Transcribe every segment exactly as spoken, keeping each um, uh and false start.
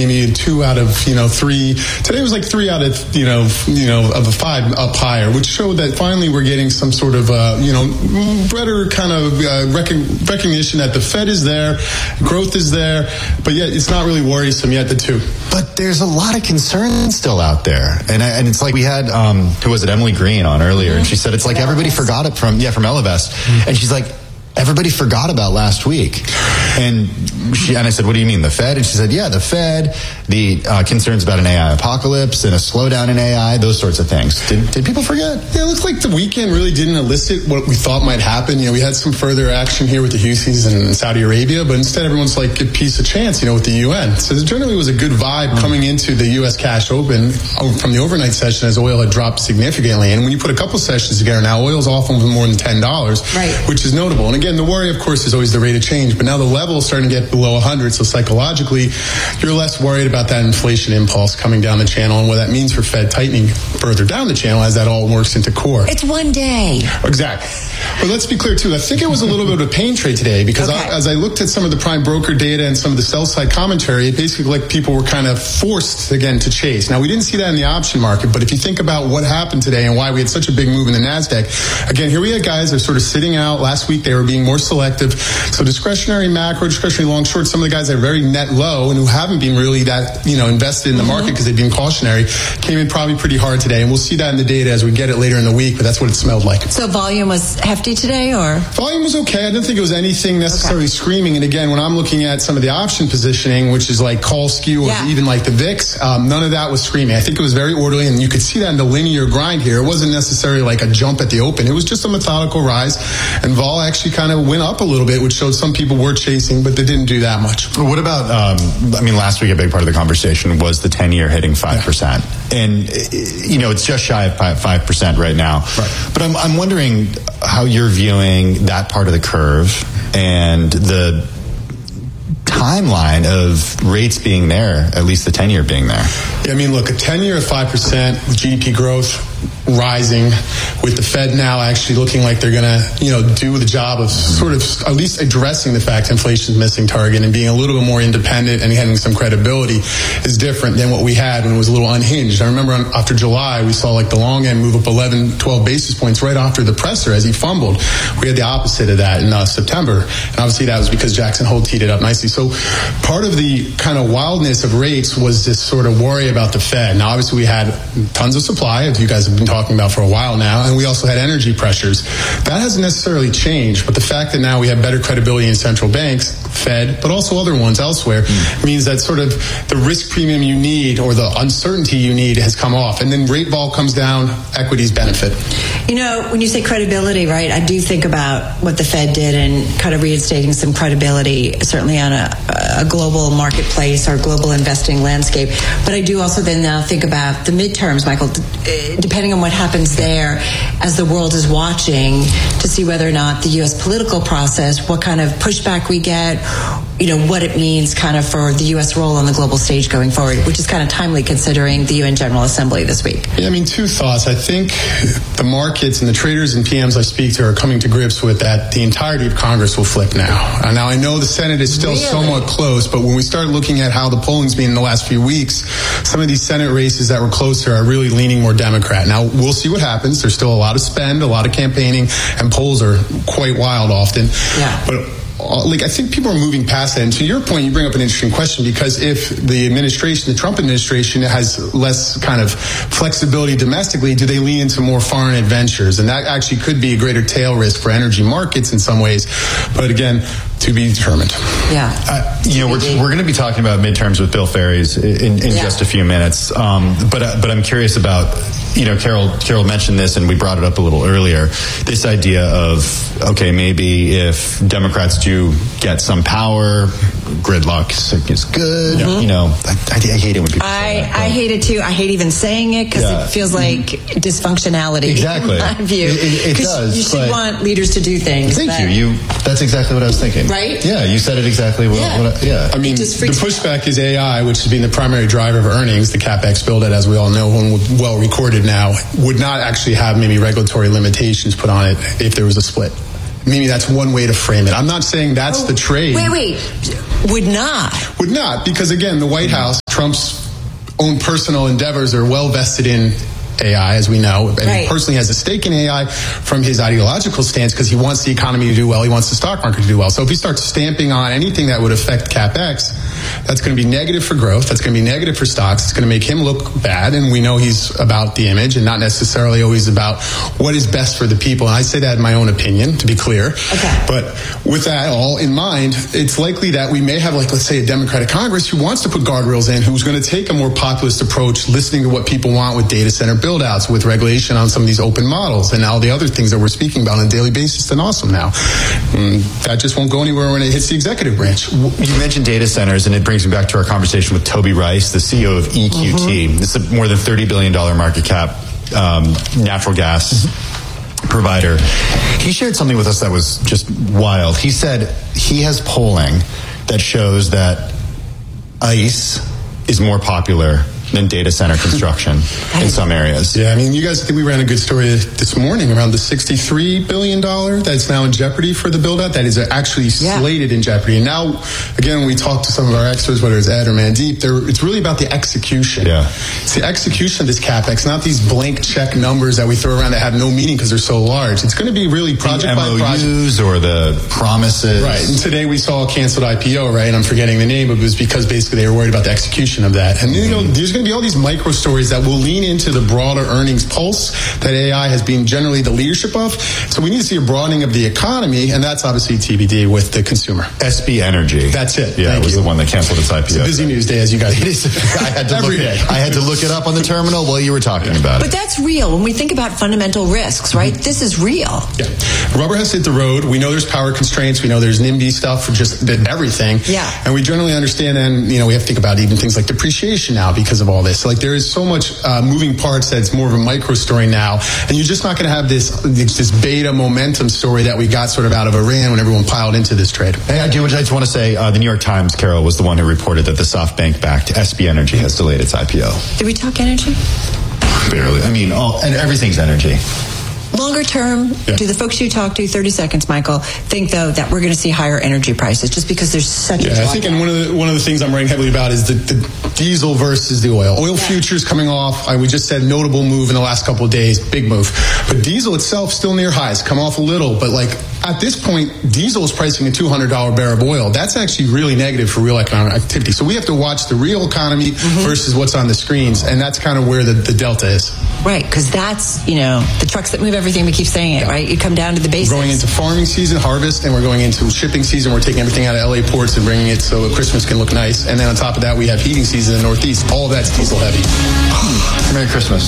maybe two out of, you know, three. Today was like three out of, you know, you know, of a five up higher, which showed that finally we're getting some sort of, uh, you know, better kind of uh, rec- recognition that the Fed is there, growth is there, but yet it's not really worrisome yet, the two. But there's a lot of concern still out there. And and it's like we had, um, who was it, Emily Green on earlier, mm-hmm. and she said it's like everybody forgot it from, yeah, from Ellevest. Mm-hmm. And she's like, everybody forgot about last week. And she, and I said, what do you mean, the Fed? And she said, yeah, the Fed, the uh, concerns about an A I apocalypse and a slowdown in A I, those sorts of things. Did, did people forget? Yeah, it looks like the weekend really didn't elicit what we thought might happen. You know, we had some further action here with the Houthis in Saudi Arabia, but instead everyone's like, give peace a chance, you know, with the U N. So there generally was a good vibe mm-hmm. coming into the U S cash open from the overnight session as oil had dropped significantly. And when you put a couple sessions together, now oil's off over more than ten dollars, right. which is notable. And again, the worry, of course, is always the rate of change, but now the level is starting to get below one hundred, so psychologically, you're less worried about that inflation impulse coming down the channel and what that means for Fed tightening further down the channel as that all works into core. It's one day. Exactly. But let's be clear, too. I think it was a little bit of a pain trade today because okay. I, as I looked at some of the prime broker data and some of the sell-side commentary, it basically like people were kind of forced, again, to chase. Now, we didn't see that in the option market, but if you think about what happened today and why we had such a big move in the NASDAQ, again, here we had guys that are sort of sitting out. Last week, they were being more selective. So discretionary macro, discretionary long short, some of the guys that are very net low and who haven't been really that, you know, invested in the mm-hmm. market because they've been cautionary, came in probably pretty hard today. And we'll see that in the data as we get it later in the week, but that's what it smelled like. So volume was hefty today, or? Volume was okay. I didn't think it was anything necessarily okay. screaming. And again, when I'm looking at some of the option positioning, which is like call skew or yeah. even like the V I X, um, none of that was screaming. I think it was very orderly, and you could see that in the linear grind here. It wasn't necessarily like a jump at the open. It was just a methodical rise, and vol actually kind of went up a little bit, which showed some people were chasing, but they didn't do that much. What about, um, I mean, last week a big part of the conversation was the ten-year hitting five percent. Yeah. And, you know, it's just shy of five percent right now. Right. But I'm, I'm wondering how you're viewing that part of the curve and the timeline of rates being there, at least the ten-year being there. Yeah, I mean, look, a ten-year at five percent with G D P growth rising, with the Fed now actually looking like they're going to, you know, do the job of sort of at least addressing the fact inflation's missing target and being a little bit more independent and having some credibility is different than what we had when it was a little unhinged. I remember on, after July, we saw like the long end move up eleven, twelve basis points right after the presser as he fumbled. We had the opposite of that in uh, September. And obviously that was because Jackson Hole teed it up nicely. So part of the kind of wildness of rates was this sort of worry about the Fed. Now, obviously we had tons of supply, as you guys have been talking about for a while now, and we also had energy pressures. That hasn't necessarily changed, but the fact that now we have better credibility in central banks, Fed, but also other ones elsewhere, mm. means that sort of the risk premium you need or the uncertainty you need has come off. And then rate vol comes down, equities benefit. You know, when you say credibility, right, I do think about what the Fed did and kind of reinstating some credibility, certainly on a, a global marketplace or global investing landscape. But I do also then now think about the midterms, Michael, depending on what happens there as the world is watching to see whether or not the U S political process, what kind of pushback we get, you know, what it means kind of for the U S role on the global stage going forward, which is kind of timely considering the U N General Assembly this week. Yeah, I mean, two thoughts. I think the markets and the traders and P Ms I speak to are coming to grips with that the entirety of Congress will flip now. Uh, now, I know the Senate is still really? somewhat close, but when we start looking at how the polling's been in the last few weeks, some of these Senate races that were closer are really leaning more Democrat. Now, we'll see what happens. There's still a lot of spend, a lot of campaigning, and polls are quite wild often. Yeah. But like, I think people are moving past that. And to your point, you bring up an interesting question, because if the administration, the Trump administration, has less kind of flexibility domestically, do they lean into more foreign adventures? And that actually could be a greater tail risk for energy markets in some ways. But again, to be determined. Yeah. Uh, you know, we're, we're going to be talking about midterms with Bill Ferries in, in yeah. just a few minutes. Um, but, uh, but I'm curious about, you know, Carol, Carol mentioned this and we brought it up a little earlier, this idea of, okay, maybe if Democrats do get some power, gridlock is good. Mm-hmm. You know, I, I, I hate it when people I, say that. I hate it too. I hate even saying it because yeah. it feels like mm-hmm. dysfunctionality. Exactly. In my view. It, it, it does. You should want leaders to do things. Thank that, you. You. That's exactly what I was thinking. Right? Yeah, you said it exactly. What, yeah. What I, yeah. I mean, the pushback is A I, which has been the primary driver of earnings. The CapEx build-out, as we all know, and well recorded now, would not actually have maybe regulatory limitations put on it if there was a split. Maybe that's one way to frame it. I'm not saying that's oh, the trade. Wait, wait. Would not. Would not, because again, the White House, Trump Trump's own personal endeavors are well vested in A I, as we know, and right. he personally has a stake in A I from his ideological stance because he wants the economy to do well, he wants the stock market to do well. So if he starts stamping on anything that would affect CapEx, that's going to be negative for growth, that's going to be negative for stocks, it's going to make him look bad, and we know he's about the image and not necessarily always about what is best for the people. And I say that in my own opinion, to be clear. Okay. But with that all in mind, it's likely that we may have, like, let's say, a Democratic Congress who wants to put guardrails in, who's going to take a more populist approach, listening to what people want with data center build-outs, with regulation on some of these open models, and all the other things that we're speaking about on a daily basis. Then awesome now. And that just won't go anywhere when it hits the executive branch. You mentioned data centers, and it brings me back to our conversation with Toby Rice, the C E O of E Q T. Mm-hmm. This is a more than thirty billion dollars market cap um, natural gas mm-hmm. provider. He shared something with us that was just wild. He said he has polling that shows that ICE is more popular than data center construction in some areas. Yeah, I mean, you guys, I think we ran a good story this morning around the sixty-three billion dollars that's now in jeopardy for the build-out, that is actually yeah. slated in jeopardy. And now, again, when we talk to some of our experts, whether it's Ed or Mandeep, it's really about the execution. Yeah. It's the execution of this CapEx, not these blank check numbers that we throw around that have no meaning because they're so large. It's going to be really project by project. The M O Us or the promises. Right. And today we saw a canceled I P O, right? And I'm forgetting the name, but it was because basically they were worried about the execution of that. And, you know, there's going to be all these micro stories that will lean into the broader earnings pulse that A I has been generally the leadership of. So we need to see a broadening of the economy, and that's obviously T B D with the consumer. S B Energy. That's it. Yeah, Thank it was you. the one that canceled its I P O. It's a busy news day, as you guys. It is. I had to Every look day. It, I had to look it up on the terminal while you were talking about it. But that's real. When we think about fundamental risks, right? Mm-hmm. This is real. Yeah. Rubber has hit the road. We know there's power constraints. We know there's NIMBY stuff for just everything. Yeah. And we generally understand, and you know, we have to think about even things like depreciation now because of all this. So, like, there is so much uh, moving parts that it's more of a micro story now, and you're just not going to have this this beta momentum story that we got sort of out of Iran when everyone piled into this trade. Hey, I do. I just want to say, uh, the New York Times, Carol, was the one who reported that the SoftBank-backed S B Energy has delayed its I P O. Did we talk energy? Barely. I mean, all, and everything's energy. Longer term, yeah. do the folks you talk to, thirty seconds, Michael, think, though, that we're going to see higher energy prices just because there's such yeah, a... Yeah, I think and one of the one of the things I'm writing heavily about is the, the diesel versus the oil. Oil yeah. futures coming off. I, we just said notable move in the last couple of days, big move. But diesel itself still near highs, come off a little. But like at this point, diesel is pricing a two hundred dollars barrel of oil. That's actually really negative for real economic activity. So we have to watch the real economy mm-hmm. versus what's on the screens. And that's kind of where the, the delta is. Right, because that's, you know, the trucks that move everything, we keep saying it, right? You come down to the basics. We're going into farming season, harvest, and we're going into shipping season. We're taking everything out of L A ports and bringing it so Christmas can look nice. And then on top of that, we have heating season in the Northeast. All of that's diesel heavy. Merry Christmas.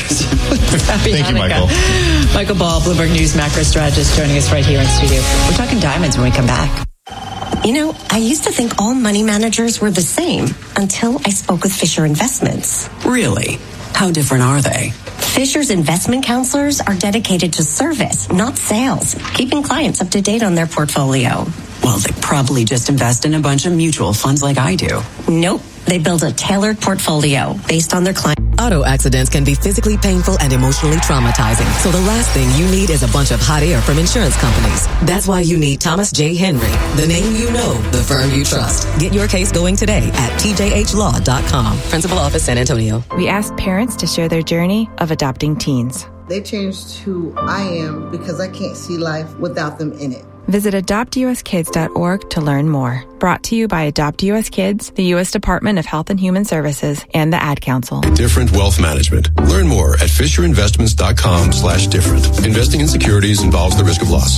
Happy Thank Hanukkah. you, Michael. Michael Ball, Bloomberg News macro strategist, joining us right here in studio. We're talking diamonds when we come back. You know, I used to think all money managers were the same until I spoke with Fisher Investments. Really? How different are they? Fisher's investment counselors are dedicated to service, not sales, keeping clients up to date on their portfolio. Well, they probably just invest in a bunch of mutual funds like I do. Nope. They build a tailored portfolio based on their client. Auto accidents can be physically painful and emotionally traumatizing. So the last thing you need is a bunch of hot air from insurance companies. That's why you need Thomas J. Henry, the name you know, the firm you trust. Get your case going today at T J H law dot com. Principal Office, San Antonio. We asked parents to share their journey of adopting teens. They changed who I am because I can't see life without them in it. Visit adopt u s kids dot org to learn more. Brought to you by Adopt U S Kids, the U S Department of Health and Human Services, and the Ad Council. Different Wealth Management. Learn more at fisher investments dot com slash different. Investing in securities involves the risk of loss.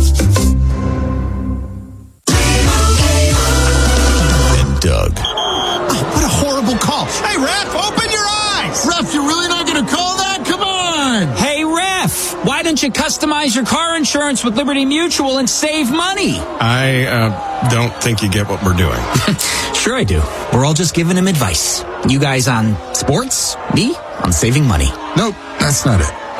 And Doug. Oh, what a horrible call. Hey, Ref, open your eyes. Ref, you're really not going to call that? Come on. Hey, Ref, why don't you customize your car insurance with Liberty Mutual and save money? I uh, don't think you get what we're doing. Sure I do. We're all just giving him advice. You guys on sports, me on saving money. Nope, that's not it.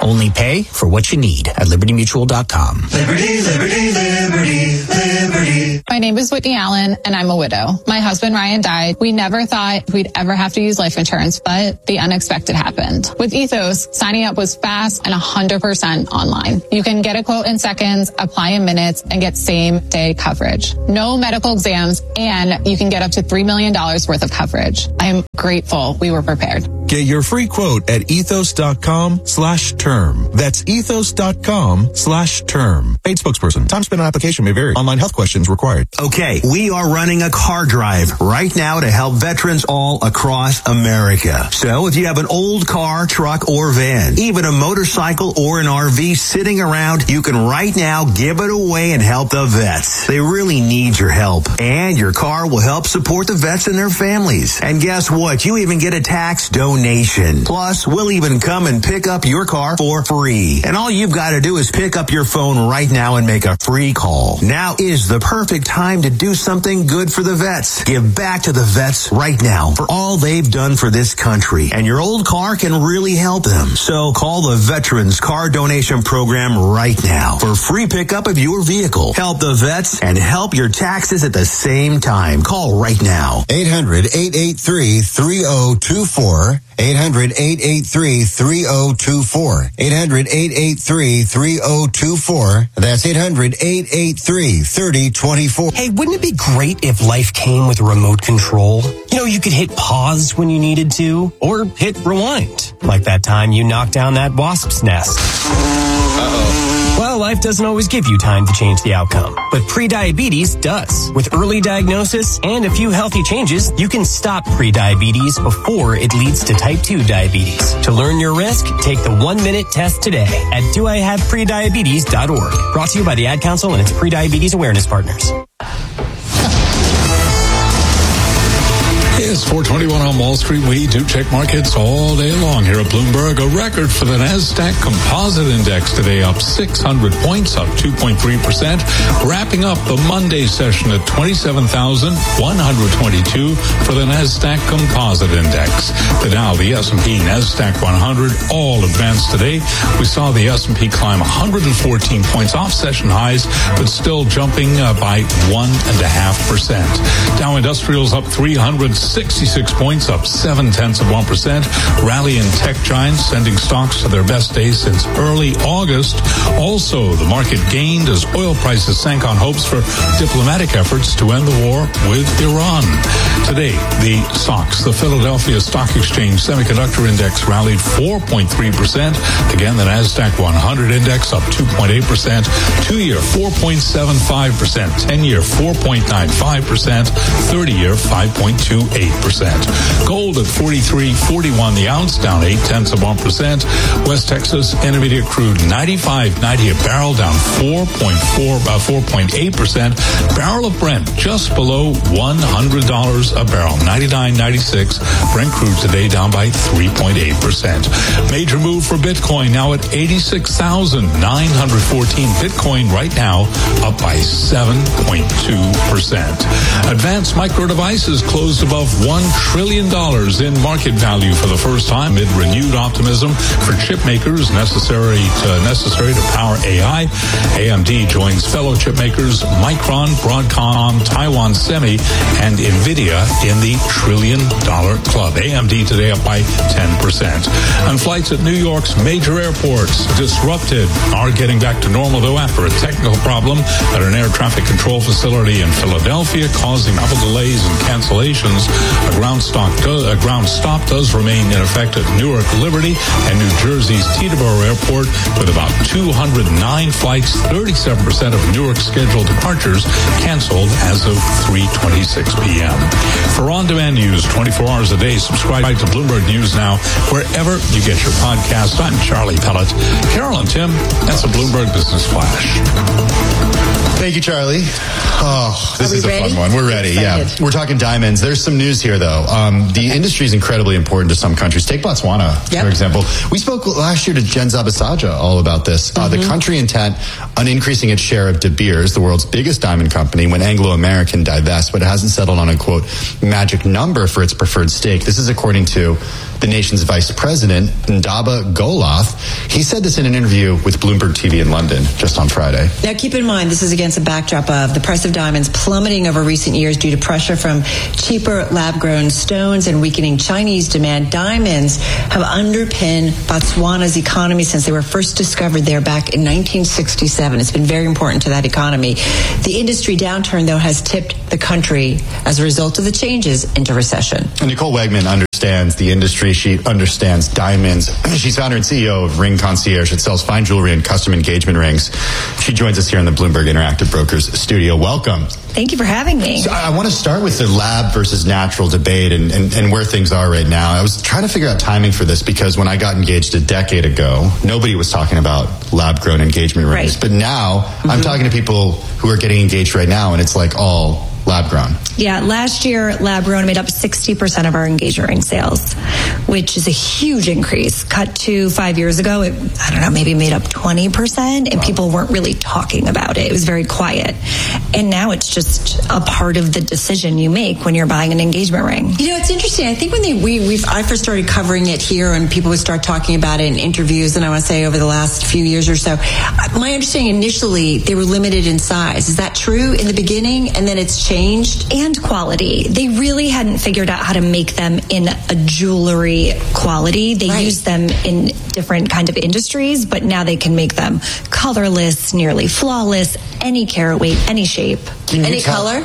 Only pay for what you need at liberty mutual dot com. Liberty, liberty, liberty, liberty. My name is Whitney Allen, and I'm a widow. My husband, Ryan, died. We never thought we'd ever have to use life insurance, but the unexpected happened. With Ethos, signing up was fast and one hundred percent online. You can get a quote in seconds, apply in minutes, and get same-day coverage. No medical exams, and you can get up to three million dollars worth of coverage. I am grateful we were prepared. Get your free quote at ethos.com slash term. That's ethos.com slash term. Paid spokesperson. Time spent on application may vary. Online health questions required. Okay, we are running a car drive right now to help veterans all across America. So if you have an old car, truck, or van, even a motorcycle or an R V sitting around, you can right now give it away and help the vets. They really need your help. And your car will help support the vets and their families. And guess what? You even get a tax donation. Plus, we'll even come and pick up your car for free. And all you've got to do is pick up your phone right now and make a free call. Now is the perfect time to do something good for the vets. Give back to the vets right now for all they've done for this country. And your old car can really help them. So call the Veterans Car Donation Program right now for free pickup of your vehicle. Help the vets and help your taxes at the same time. Call right now. eight hundred, eight eight three, three oh two four. eight hundred, eight eight three, three oh two four. eight hundred, eight eight three, three oh two four. That's eight hundred, eight eight three, three oh two four. Hey, wouldn't it be great if life came with a remote control? You know, you could hit pause when you needed to, or hit rewind. Like that time you knocked down that wasp's nest. Uh-oh. Well, life doesn't always give you time to change the outcome, but prediabetes does. With early diagnosis and a few healthy changes, you can stop prediabetes before it leads to type two diabetes. To learn your risk, take the one-minute test today at do I have prediabetes dot org. Brought to you by the Ad Council and its prediabetes awareness partners. It's four twenty-one on Wall Street. We do check markets all day long here at Bloomberg. A record for the NASDAQ Composite Index today, up six hundred points, up two point three percent. Wrapping up the Monday session at twenty-seven thousand one hundred twenty-two for the NASDAQ Composite Index. The Dow, the S and P, NASDAQ one hundred all advanced today. We saw the S and P climb one hundred fourteen points off session highs, but still jumping uh, by one point five percent. Dow Industrials up three hundred sixty-six points, up seven tenths of one percent. Rally in tech giants, sending stocks to their best days since early August. Also, the market gained as oil prices sank on hopes for diplomatic efforts to end the war with Iran. Today, the stocks, the Philadelphia Stock Exchange Semiconductor Index rallied four point three percent. Again, the NASDAQ one hundred Index up two point eight percent. Two-year, four point seven five percent. Ten-year, four point nine five percent. thirty-year, five point two eight percent. Gold at forty-three forty-one the ounce, down eight tenths of one percent. West Texas Intermediate crude ninety-five ninety a barrel, down four point four, uh, four point eight percent. Barrel of Brent just below one hundred dollars a barrel, ninety-nine ninety-six. Brent crude today down by three point eight percent. Major move for Bitcoin, now at eighty-six thousand nine hundred fourteen. Bitcoin right now up by seven point two percent. Advanced Micro Devices closed above one trillion dollars in market value for the first time amid renewed optimism for chip makers necessary to, necessary to power A I. A M D joins fellow chip makers Micron, Broadcom, Taiwan Semi, and NVIDIA in the trillion dollar club. A M D today up by ten percent. And flights at New York's major airports disrupted are getting back to normal, though, after a technical problem at an air traffic control facility in Philadelphia causing travel delays and cancellations. A ground stop, do, a ground stop does remain in effect at Newark Liberty and New Jersey's Teterboro Airport, with about two hundred nine flights, thirty-seven percent of Newark scheduled departures canceled as of three twenty-six p.m. For on-demand news twenty-four hours a day, subscribe to Bloomberg News Now wherever you get your podcast. I'm Charlie Pellet. Carol and Tim, that's a Bloomberg Business Flash. Thank you, Charlie. Oh, this Are we is a ready? fun one. We're ready. Excited. Yeah. We're talking diamonds. There's some news here. here, though. Um, the industry is incredibly important to some countries. Take Botswana, yep. for example. We spoke last year to Jen Zabasaja all about this. Mm-hmm. Uh, the country intent on increasing its share of De Beers, the world's biggest diamond company, when Anglo American divests, but it hasn't settled on a, quote, magic number for its preferred stake. This is according to the nation's vice president, Ndaba Goloth. He said this in an interview with Bloomberg T V in London just on Friday. Now, keep in mind, this is against a backdrop of the price of diamonds plummeting over recent years due to pressure from cheaper lab-grown stones and weakening Chinese demand. Diamonds have underpinned Botswana's economy since they were first discovered there back in nineteen sixty-seven. It's been very important to that economy. The industry downturn, though, has tipped the country as a result of the changes into recession. And Nicole Wegman understands the industry. She understands diamonds. She's founder and C E O of Ring Concierge. It sells fine jewelry and custom engagement rings. She joins us here in the Bloomberg Interactive Brokers studio. Welcome. Thank you for having me. So I want to start with the lab versus natural debate and, and, and where things are right now. I was trying to figure out timing for this because when I got engaged a decade ago, nobody was talking about lab-grown engagement rings. Right. But now mm-hmm. I'm talking to people who are getting engaged right now, and it's like all lab-grown. Yeah, last year, lab-grown made up sixty percent of our engagement ring sales, which is a huge increase. Cut to five years ago, it, I don't know, maybe made up twenty percent, and wow. people weren't really talking about it. It was very quiet. And now it's just a part of the decision you make when you're buying an engagement ring. You know, it's interesting. I think when they we we've, I first started covering it here and people would start talking about it in interviews, and I want to say over the last few years or so, my understanding initially, they were limited in size. Is that true in the beginning? And then it's changed? And quality. They really hadn't figured out how to make them in a jewelry quality. They right. use them in different kind of industries, but now they can make them colorless, nearly flawless, any carat weight, any shape. Any color?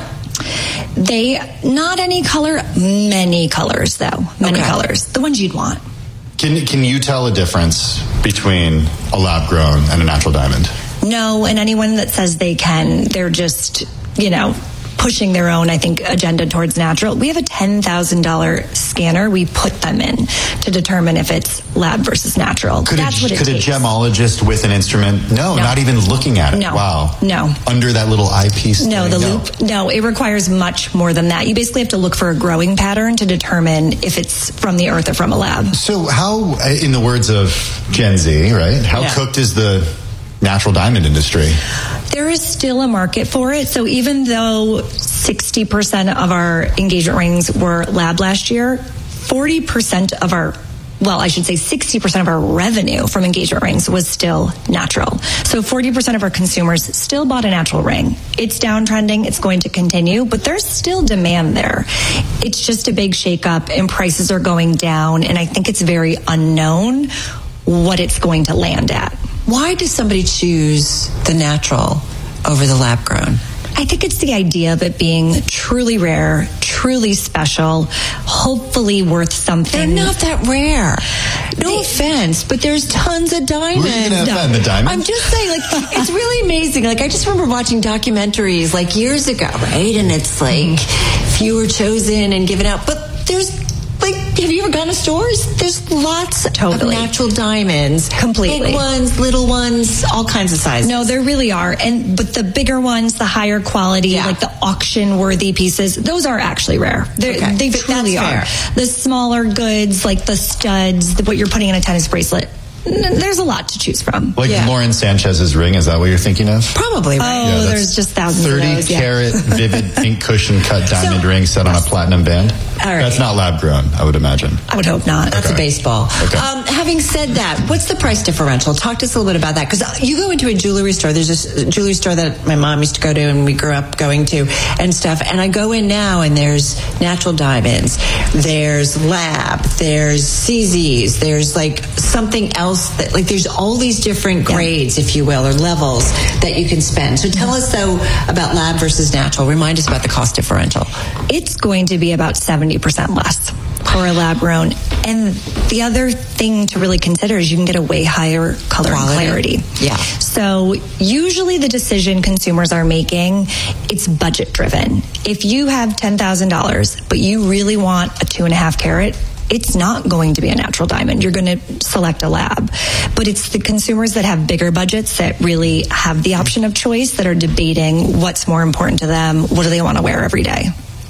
They, not any color, many colors though. Many okay. colors. The ones you'd want. Can, can you tell a difference between a lab-grown and a natural diamond? No, and anyone that says they can, they're just, you know, pushing their own, I think, agenda towards natural. We have a ten thousand dollars scanner we put them in to determine if it's lab versus natural. Could That's a, what it could takes. Could a gemologist with an instrument, no, no, not even looking at it. No. Wow. No. Under that little eyepiece No, thing? the no. loop. No, it requires much more than that. You basically have to look for a growing pattern to determine if it's from the earth or from a lab. So how, in the words of Gen Z, right, how yeah. cooked is the natural diamond industry? There is still a market for it. So even though sixty percent of our engagement rings were lab last year, forty percent of our, well, I should say sixty percent of our revenue from engagement rings was still natural. So forty percent of our consumers still bought a natural ring. It's downtrending. It's going to continue, but there's still demand there. It's just a big shakeup and prices are going down. And I think it's very unknown what it's going to land at. Why does somebody choose the natural over the lab grown? I think it's the idea of it being truly rare, truly special, hopefully worth something. They're not that rare. No they, offense, but there's tons of diamonds. Who's going to offend, the diamonds? I'm just saying, like, it's really amazing. Like, I just remember watching documentaries, like, years ago, right? And it's like, mm-hmm. few were chosen and given out. But there's, like, have you ever gone to stores? There's lots totally. of natural diamonds. Completely. Big ones, little ones, all kinds of sizes. No, there really are. And but the bigger ones, the higher quality, yeah. like the auction-worthy pieces, those are actually rare. Okay. They truly are. The smaller goods, like the studs, what you're putting in a tennis bracelet, there's a lot to choose from. Like yeah. Lauren Sanchez's ring, is that what you're thinking of? Probably, right? Oh, yeah, there's just thirds of those. thirty carat yeah. vivid pink cushion cut diamond so, ring set on a platinum band? All right. That's not lab grown, I would imagine. I would hope not. That's okay. a baseball. Okay. Um, having said that, what's the price differential? Talk to us a little bit about that. Because you go into a jewelry store, there's this jewelry store that my mom used to go to and we grew up going to and stuff. And I go in now and there's natural diamonds, there's lab, there's C Zs, there's like something else that, like there's all these different grades, yeah. if you will, or levels that you can spend. So tell us, though, about lab versus natural. Remind us about the cost differential. It's going to be about seventy percent less for a lab grown. And the other thing to really consider is you can get a way higher color Quality. and clarity. Yeah. So usually the decision consumers are making, it's budget driven. If you have ten thousand dollars, but you really want a two and a half carat, it's not going to be a natural diamond. You're going to select a lab. But it's the consumers that have bigger budgets that really have the option of choice that are debating what's more important to them. What do they want to wear every day?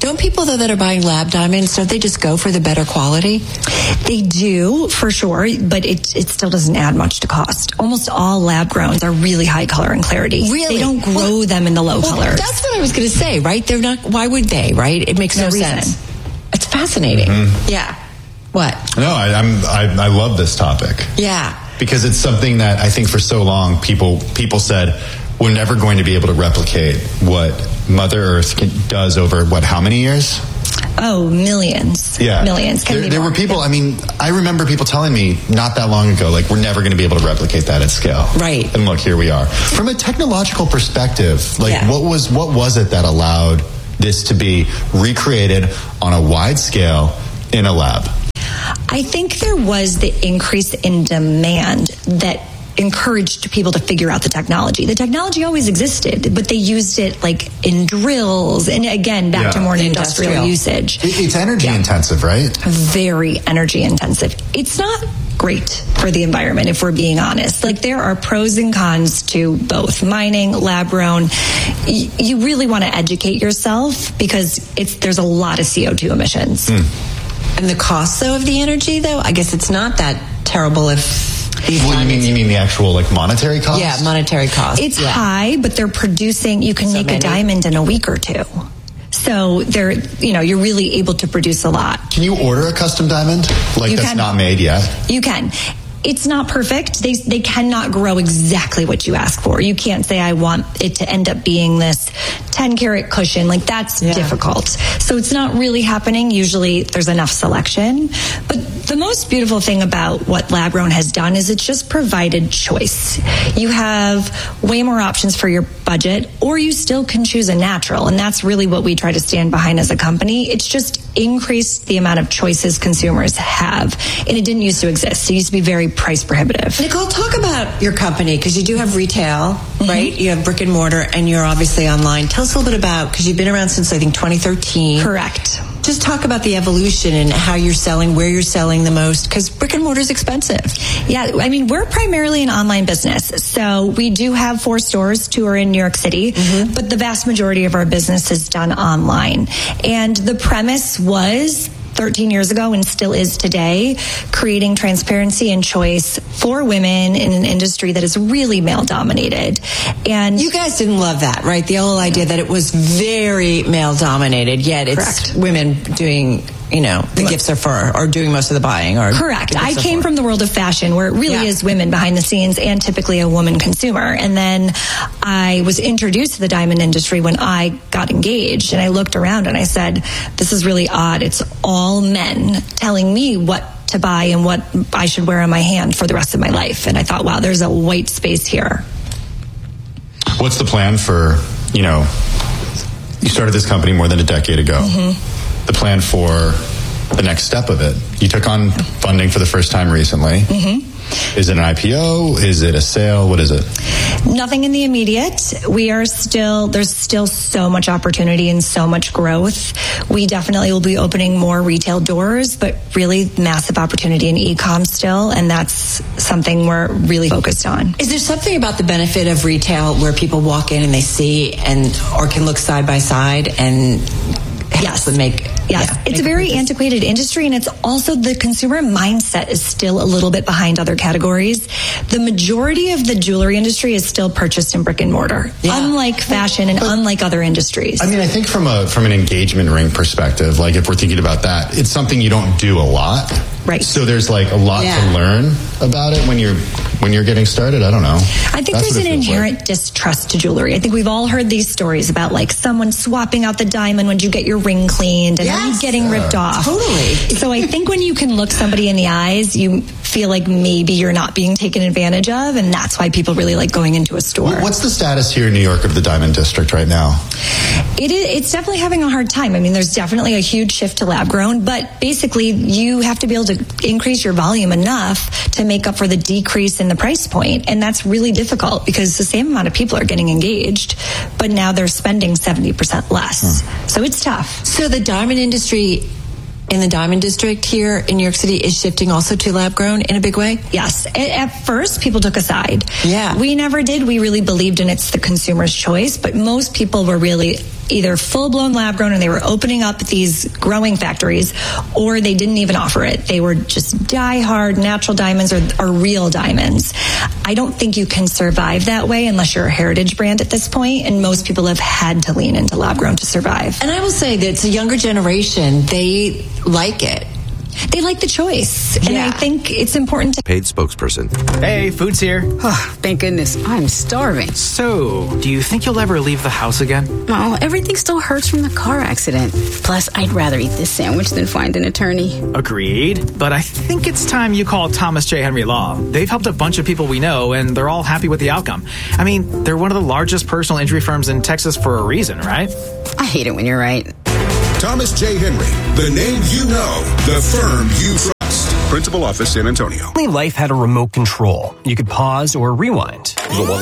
Don't people, though, that are buying lab diamonds, don't they just go for the better quality? They do, for sure, but it it still doesn't add much to cost. Almost all lab growns are really high color and clarity. Really? They don't grow well, them in the low well, colors. That's what I was going to say, right? They're not. Why would they, right? It makes no, no sense. It's fascinating. Mm-hmm. Yeah. What? No, I, I'm, I, I love this topic. Yeah. Because it's something that I think for so long people people said we're never going to be able to replicate what Mother Earth can, does over, what, how many years? Oh, millions. Yeah. Millions. There, there were people, I mean, I remember people telling me not that long ago, like, we're never going to be able to replicate that at scale. Right. And look, here we are. From a technological perspective, like, yeah. what was what was it that allowed this to be recreated on a wide scale in a lab? I think there was the increase in demand that encouraged people to figure out the technology. The technology always existed, but they used it like in drills, and again, back yeah. to more industrial, industrial usage. It's energy yeah. intensive, right? Very energy intensive. It's not great for the environment, if we're being honest. Like, there are pros and cons to both mining, lab grown. Y- you really want to educate yourself because it's there's a lot of C O two emissions. Mm. And the cost, though, of the energy, though, I guess it's not that terrible if... Well, you mean you mean the actual like monetary cost? Yeah, monetary cost. It's yeah. high, but they're producing. You can so make many. a diamond in a week or two. So they're, you know, you're really able to produce a lot. Can you order a custom diamond like you that's can. not made yet? You can. It's not perfect. They they cannot grow exactly what you ask for. You can't say, I want it to end up being this ten karat cushion. Like, that's yeah. difficult. So it's not really happening. Usually there's enough selection. But the most beautiful thing about what lab grown has done is it's just provided choice. You have way more options for your budget, or you still can choose a natural. And that's really what we try to stand behind as a company. It's just increased the amount of choices consumers have. And it didn't used to exist. It used to be very price prohibitive. Nicole, talk about your company, because you do have retail, mm-hmm. right? You have brick and mortar, and you're obviously online. Tell us a little bit about, because you've been around since, I think, twenty thirteen. Correct. Just talk about the evolution and how you're selling, where you're selling the most, because brick and mortar is expensive. Yeah, I mean, we're primarily an online business. So we do have four stores, two are in New York City, mm-hmm. but the vast majority of our business is done online. And the premise was thirteen years ago, and still is today, creating transparency and choice for women in an industry that is really male dominated. And you guys didn't love that, right? The whole idea that it was very male dominated, yet it's Correct. women doing, you know, the gifts are for, or doing most of the buying. Or Correct. I came from the world of fashion, where it really yeah. is women behind the scenes and typically a woman consumer. And then I was introduced to the diamond industry when I got engaged, and I looked around and I said, this is really odd. It's all men telling me what to buy and what I should wear on my hand for the rest of my life. And I thought, wow, there's a white space here. What's the plan for, you know, you started this company more than a decade ago. Mm-hmm. The plan for the next step of it. You took on funding for the first time recently. Mm-hmm. Is it an I P O? Is it a sale? What is it? Nothing in the immediate. We are still, there's still so much opportunity and so much growth. We definitely will be opening more retail doors, but really massive opportunity in e-com still, and that's something we're really focused on. Is there something about the benefit of retail where people walk in and they see and or can look side by side and yes, make yes, yeah, it's a very purchase. antiquated industry, and it's also the consumer mindset is still a little bit behind other categories. The majority of the jewelry industry is still purchased in brick and mortar, yeah. unlike fashion and but, unlike other industries. I mean, I think from a from an engagement ring perspective, like if we're thinking about that, it's something you don't do a lot. Right. So there's like a lot yeah. to learn about it when you're when you're getting started. I don't know. I think That's there's an inherent like. distrust to jewelry. I think we've all heard these stories about like someone swapping out the diamond when you get your ring cleaned and yes. then getting ripped off. Totally. So I think when you can look somebody in the eyes, you feel like maybe you're not being taken advantage of, and that's why people really like going into a store. What's the status here in New York of the Diamond District right now? It is, it's definitely having a hard time. I mean, there's definitely a huge shift to lab grown, but basically you have to be able to increase your volume enough to make up for the decrease in the price point. And that's really difficult because the same amount of people are getting engaged, but now they're spending seventy percent less. Hmm. So it's tough. So the diamond industry in the Diamond District here in New York City is shifting also to lab grown in a big way? Yes. At first, people took a side. Yeah. We never did. We really believed in it's the consumer's choice, but most people were really either full-blown lab-grown, and they were opening up these growing factories, or they didn't even offer it. They were just die-hard natural diamonds or, or real diamonds. I don't think you can survive that way unless you're a heritage brand at this point, and most people have had to lean into lab-grown to survive. And I will say that it's a younger generation. They like it. They like the choice, and yeah. I think it's important to... Paid spokesperson. Hey, food's here. Oh, thank goodness. I'm starving. So, do you think you'll ever leave the house again? Well, everything still hurts from the car accident. Plus, I'd rather eat this sandwich than find an attorney. Agreed. But I think it's time you call Thomas J. Henry Law. They've helped a bunch of people we know, and they're all happy with the outcome. I mean, they're one of the largest personal injury firms in Texas for a reason, right? I hate it when you're right. Thomas J. Henry, the name you know, the firm you trust. Principal office, San Antonio. Only life had a remote control. You could pause or rewind.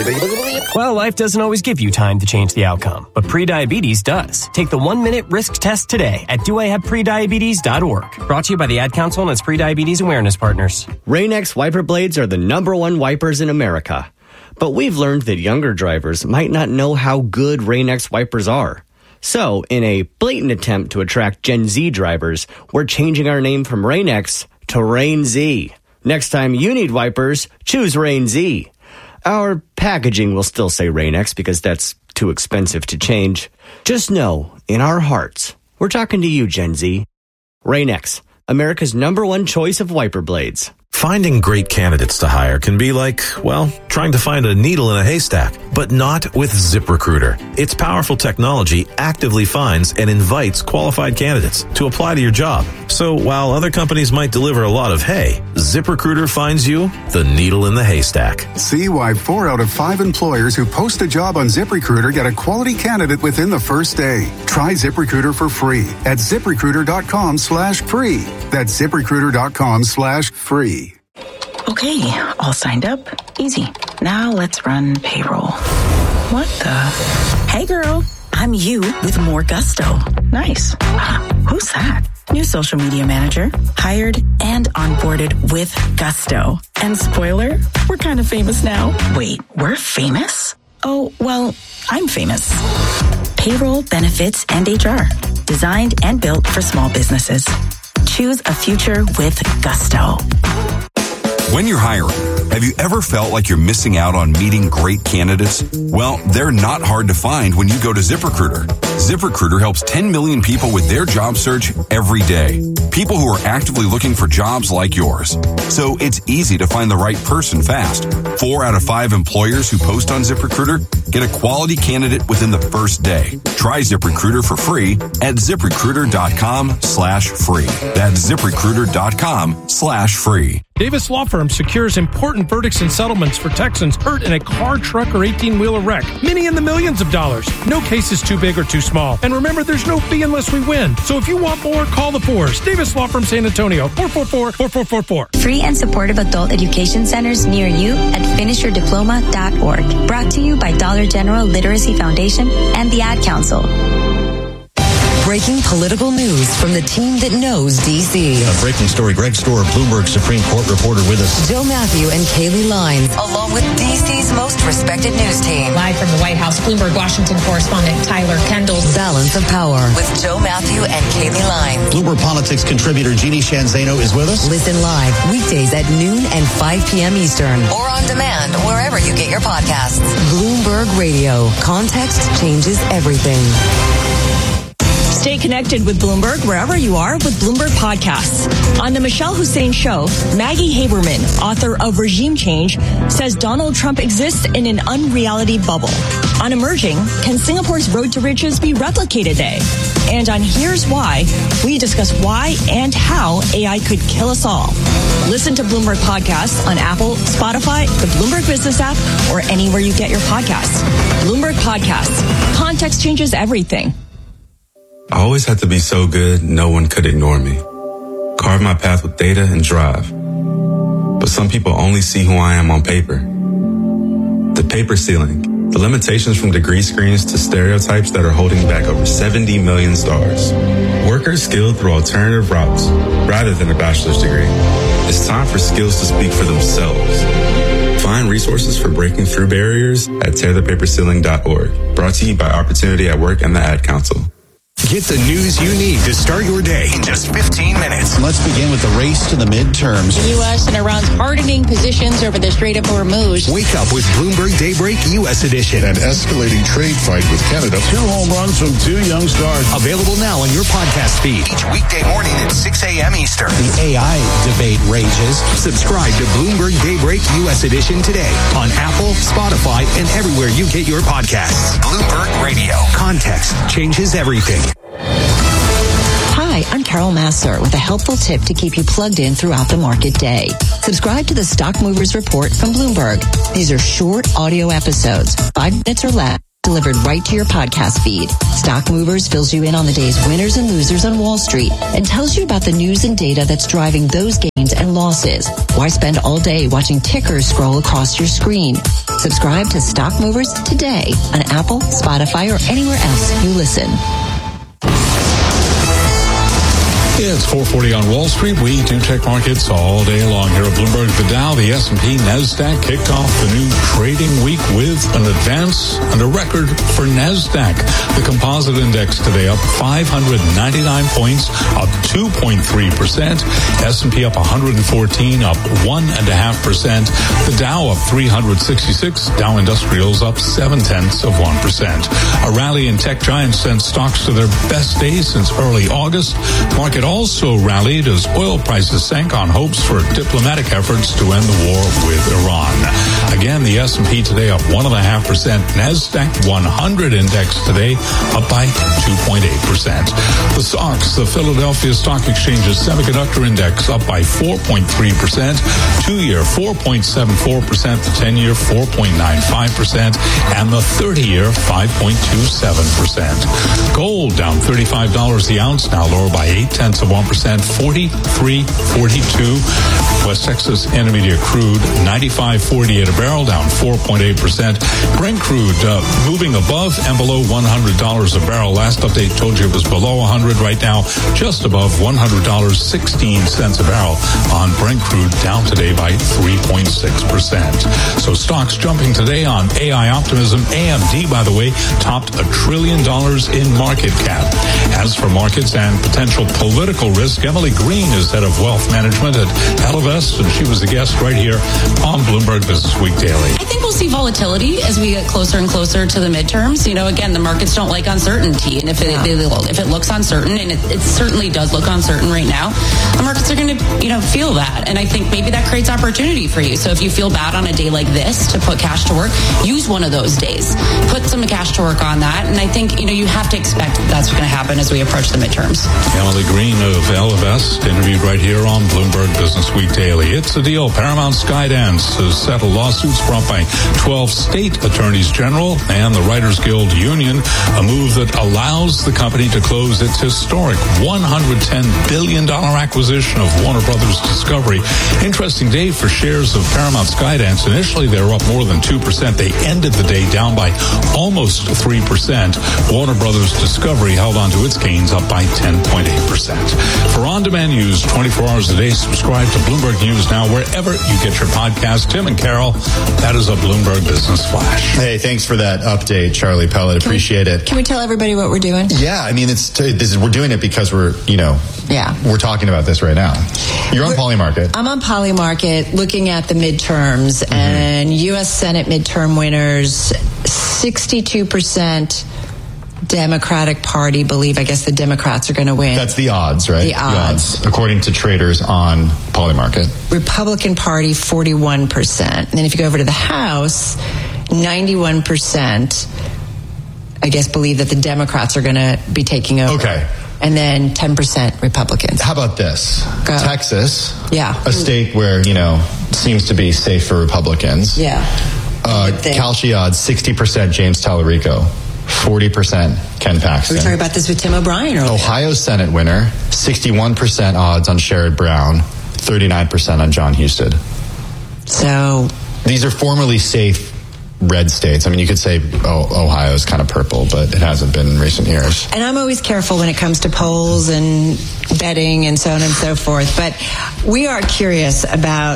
Well, life doesn't always give you time to change the outcome, but prediabetes does. Take the one-minute risk test today at do I have prediabetes dot org. Brought to you by the Ad Council and its prediabetes awareness partners. Rain-X wiper blades are the number one wipers in America. But we've learned that younger drivers might not know how good Rain-X wipers are. So, in a blatant attempt to attract Gen Z drivers, we're changing our name from Rain-X to Rain-Z. Next time you need wipers, choose Rain-Z. Our packaging will still say Rain-X because that's too expensive to change. Just know, in our hearts, we're talking to you, Gen Z. Rain-X, America's number one choice of wiper blades. Finding great candidates to hire can be like, well, trying to find a needle in a haystack, but not with ZipRecruiter. Its powerful technology actively finds and invites qualified candidates to apply to your job. So while other companies might deliver a lot of hay, ZipRecruiter finds you the needle in the haystack. See why four out of five employers who post a job on ZipRecruiter get a quality candidate within the first day. Try ZipRecruiter for free at ZipRecruiter.com slash free. That's ZipRecruiter.com slash free. Okay, all signed up. Easy. Now let's run payroll. What the? Hey girl, I'm you with more gusto. Nice. Uh, who's that? New social media manager. Hired and onboarded with gusto. And spoiler, we're kind of famous now. Wait, we're famous? Oh, well, I'm famous. Payroll, benefits, and H R. Designed and built for small businesses. Choose a future with gusto. When you're hiring, have you ever felt like you're missing out on meeting great candidates? Well, they're not hard to find when you go to ZipRecruiter. ZipRecruiter helps ten million people with their job search every day. People who are actively looking for jobs like yours. So it's easy to find the right person fast. Four out of five employers who post on ZipRecruiter get a quality candidate within the first day. Try ZipRecruiter for free at ZipRecruiter.com slash free. That's ZipRecruiter.com slash free. Davis Law Firm secures important verdicts and settlements for Texans hurt in a car, truck, or eighteen-wheeler wreck. Many in the millions of dollars. No case is too big or too small. And remember, there's no fee unless we win. So if you want more, call the Fours. Davis Law Firm San Antonio, four four four, four four four four. Free and supportive adult education centers near you at finish your diploma dot org. Brought to you by Dollar General Literacy Foundation and the Ad Council. Breaking political news from the team that knows D C. A breaking story. Greg Storer, Bloomberg Supreme Court reporter with us. Joe Matthew and Kaylee Lines, along with D C's most respected news team. Live from the White House, Bloomberg Washington correspondent Tyler Kendall. Balance of Power with Joe Matthew and Kaylee Lines. Bloomberg Politics contributor Jeannie Shanzano is with us. Listen live weekdays at noon and five p.m. Eastern, or on demand wherever you get your podcasts. Bloomberg Radio. Context changes everything. Stay connected with Bloomberg wherever you are with Bloomberg Podcasts. On the Michelle Hussein Show, Maggie Haberman, author of Regime Change, says Donald Trump exists in an unreality bubble. On Emerging, can Singapore's road to riches be replicated today? And on Here's Why, we discuss why and how A I could kill us all. Listen to Bloomberg Podcasts on Apple, Spotify, the Bloomberg Business app, or anywhere you get your podcasts. Bloomberg Podcasts. Context changes everything. I always had to be so good, no one could ignore me. Carve my path with data and drive. But some people only see who I am on paper. The paper ceiling, the limitations from degree screens to stereotypes that are holding back over seventy million stars. Workers skilled through alternative routes, rather than a bachelor's degree. It's time for skills to speak for themselves. Find resources for breaking through barriers at tear the paper ceiling dot org. Brought to you by Opportunity at Work and the Ad Council. Get the news you need to start your day in just fifteen minutes. Let's begin with the race to the midterms. The U S and Iran's hardening positions over the Strait of Hormuz. Wake up with Bloomberg Daybreak U S Edition. An escalating trade fight with Canada. Two home runs from two young stars. Available now on your podcast feed. Each weekday morning at six a.m. Eastern. The A I debate rages. Subscribe to Bloomberg Daybreak U S Edition today on Apple, Spotify, and everywhere you get your podcasts. Bloomberg Radio. Context changes everything. Hi, I'm Carol Massar with a helpful tip to keep you plugged in throughout the market day. Subscribe to the Stock Movers Report from Bloomberg. These are short audio episodes, five minutes or less, delivered right to your podcast feed. Stock Movers fills you in on the day's winners and losers on Wall Street and tells you about the news and data that's driving those gains and losses. Why spend all day watching tickers scroll across your screen? Subscribe to Stock Movers today on Apple, Spotify, or anywhere else you listen. It's four forty on Wall Street. We do check markets all day long here at Bloomberg. The Dow, the S and P, NASDAQ kicked off the new trading week with an advance and a record for NASDAQ. The composite index today up five hundred ninety-nine points, up two point three percent. S and P up one hundred fourteen, up one point five percent. The Dow up three hundred sixty-six. Dow Industrials up seven tenths of one percent. A rally in tech giants sent stocks to their best days since early August. Market also rallied as oil prices sank on hopes for diplomatic efforts to end the war with Iran. Again, the S and P today up one point five percent. NASDAQ one hundred index today up by two point eight percent. The S O X, the Philadelphia Stock Exchange's semiconductor index up by four point three percent. Two-year four point seven four percent. The ten-year four point nine five percent. And the thirty-year five point two seven percent. Gold down thirty-five dollars the ounce, now lower by eight tenths of one percent, forty-three forty-two. West Texas Intermediate crude ninety-five forty-eight a barrel, down four point eight percent. Brent crude uh, moving above and below one hundred dollars a barrel. Last update told you it was below one hundred. Right now, just above one hundred dollars and sixteen cents a barrel on Brent crude, down today by three point six percent. So stocks jumping today on A I optimism. A M D, by the way, topped a trillion dollars in market cap. As for markets and potential political risk, Emily Green is head of wealth management at Ellevest, and she was a guest right here on Bloomberg Business Week Daily. I think we'll see volatility as we get closer and closer to the midterms. You know, again, the markets don't like uncertainty, and if it yeah. if it looks uncertain, and it, it certainly does look uncertain right now, the markets are going to, you know, feel that, and I think maybe that creates opportunity for you. So if you feel bad on a day like this to put cash to work, use one of those days, put some cash to work on that, and I think, you know, you have to expect that's going to happen as we approach the midterms. Emily Green of Ellevest, interviewed right here on Bloomberg Business Week Daily. It's a deal. Paramount Skydance has settled lawsuits brought by twelve state attorneys general and the Writers Guild Union, a move that allows the company to close its historic one hundred ten billion dollars acquisition of Warner Brothers Discovery. Interesting day for shares of Paramount Skydance. Initially, they were up more than two percent. They ended the day down by almost three percent. Warner Brothers Discovery held on to its gains, up by ten point eight percent. For on-demand news twenty-four hours a day, subscribe to Bloomberg News Now wherever you get your podcast. Tim and Carol, that is a Bloomberg Business Flash. Hey, thanks for that update, Charlie Pellet. Appreciate we, it. Can we tell everybody what we're doing? Yeah, I mean, it's this is, we're doing it because we're, you know, yeah, we're talking about this right now. You're on Polymarket. I'm on Polymarket looking at the midterms, mm-hmm. and U S Senate midterm winners, sixty-two percent Democratic Party believe, I guess the Democrats are going to win. That's the odds, right? The odds. The odds, according to traders on Polymarket. Republican Party, forty-one percent. And then if you go over to the House, ninety-one percent, I guess, believe that the Democrats are going to be taking over. Okay. And then ten percent Republicans. How about this? Go. Texas. Yeah. A state where, you know, seems to be safe for Republicans. Yeah. Uh, Kalshi odds, sixty percent James Tallarico. forty percent Ken Paxton. We were talking about this with Tim O'Brien earlier. Ohio Senate winner, sixty-one percent odds on Sherrod Brown, thirty-nine percent on John Husted. So these are formerly safe red states. I mean, you could say oh, Ohio's kind of purple, but it hasn't been in recent years. And I'm always careful when it comes to polls and betting and so on and so forth. But we are curious about